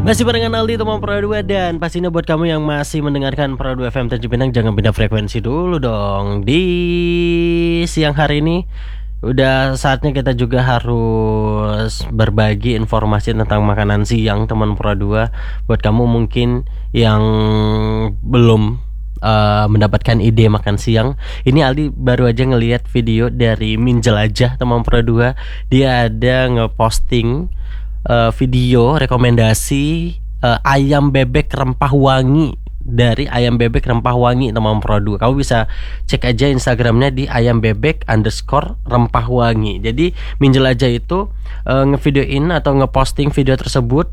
Masih barengan Aldi teman Pro 2. Dan pastinya buat kamu yang masih mendengarkan Pro 2 FM Tanjung Pinang, jangan pindah frekuensi dulu dong. Di siang hari ini udah saatnya kita juga harus berbagi informasi tentang makanan siang teman Pro 2. Buat kamu mungkin yang belum mendapatkan ide makan siang, ini Aldi baru aja ngelihat video dari Min Jelajah teman Pro 2. Dia ada ngeposting video rekomendasi ayam bebek rempah wangi dari Ayam Bebek Rempah Wangi teman Pro 2. Kamu bisa cek aja Instagramnya di ayambebek_rempah wangi. Jadi Min Jelajah itu ngevideoin atau ngeposting video tersebut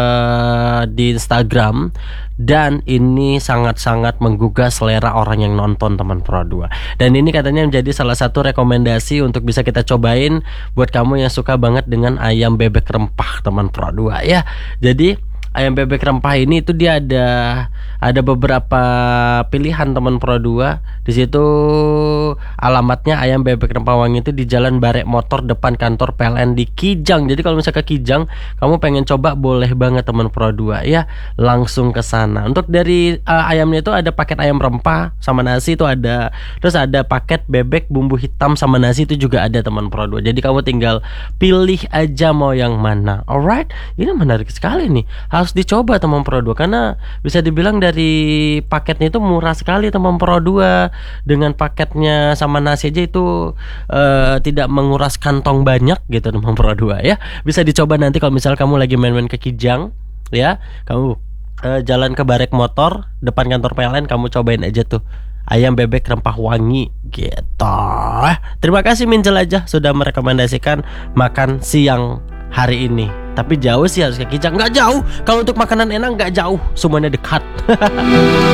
di Instagram, dan ini sangat-sangat menggugah selera orang yang nonton teman Pro 2. Dan ini katanya menjadi salah satu rekomendasi untuk bisa kita cobain buat kamu yang suka banget dengan ayam bebek rempah teman Pro 2 ya. Jadi ayam bebek rempah ini itu dia ada beberapa pilihan teman Pro 2. Di situ alamatnya Ayam Bebek Rempah Wangi itu di Jalan Barek Motor depan kantor PLN di Kijang. Jadi kalau misalnya ke Kijang kamu pengen coba, boleh banget teman Pro 2 ya, langsung ke sana. Untuk dari ayamnya itu ada paket ayam rempah sama nasi itu ada. Terus ada paket bebek bumbu hitam sama nasi itu juga ada teman Pro 2. Jadi kamu tinggal pilih aja mau yang mana. Alright, ini menarik sekali nih. Harus dicoba teman Pro 2 karena bisa dibilang dari paketnya itu murah sekali teman Pro 2. Dengan paketnya sama nasi aja itu tidak menguras kantong banyak gitu teman Pro 2 ya. Bisa dicoba nanti kalau misal kamu lagi main-main ke Kijang ya, kamu jalan ke Barek Motor depan kantor PLN, kamu cobain aja tuh Ayam Bebek Rempah Wangi gitu. Terima kasih Min Jelajah sudah merekomendasikan makan siang hari ini. Tapi jauh sih, harus ke Kijang. Nggak jauh. Kalau untuk makanan enak nggak jauh, semuanya dekat.